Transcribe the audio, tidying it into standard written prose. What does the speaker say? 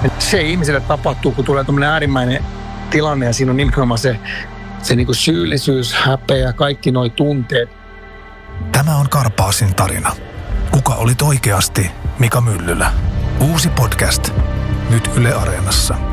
Se ihmiselle tapahtuu, kun tulee tämmöinen äärimmäinen tilanne ja siinä on nimenomaan se niin kuin syyllisyys, häpeä, kaikki nuo tunteet. Tämä on Karpaasin tarina. Kuka olit oikeasti Mika Myllylä? Uusi podcast. Nyt Yle Areenassa.